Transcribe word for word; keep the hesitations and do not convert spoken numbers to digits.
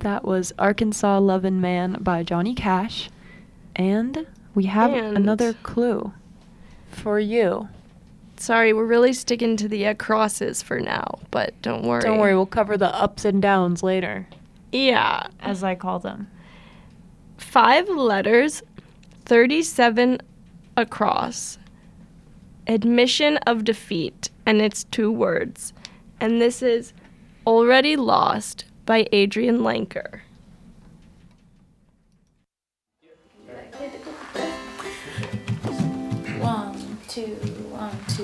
That was Arkansas Lovin' Man by Johnny Cash. And we have And- another clue for you. Sorry, we're really sticking to the acrosses for now, but don't worry. Don't worry, we'll cover the ups and downs later, Yeah. as I call them. Five letters, thirty-seven across. Admission of defeat, and it's two words. And this is Already Lost by Adrian Lanker. One, two, one, two.